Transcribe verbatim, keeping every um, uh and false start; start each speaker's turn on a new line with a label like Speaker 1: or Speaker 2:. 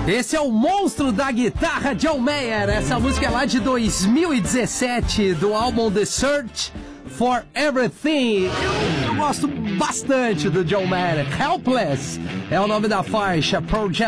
Speaker 1: Esse é o monstro da guitarra, John Mayer. Essa música é lá de dois mil e dezessete, do álbum The Search for Everything. Eu, eu gosto bastante do John Mayer. Helpless é o nome da faixa. Pearl Jam